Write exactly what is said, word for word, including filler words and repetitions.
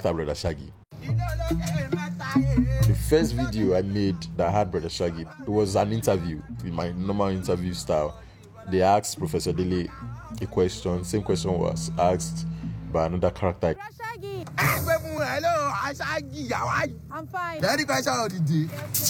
character Brother Shaggy. The first video I made that had Brother Shaggy, it was an interview in my normal interview style. They asked Professor Dele a question. Same question was asked by another character. Hello, Shaggy. I'm fine. Very question of the day.